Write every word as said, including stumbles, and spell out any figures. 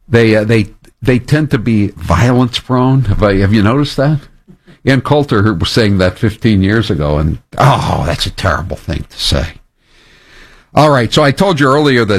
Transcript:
They uh, they they tend to be violence prone. Have I have you noticed that? Ann Coulter was saying that fifteen years ago, and oh, that's a terrible thing to say. All right, so I told you earlier that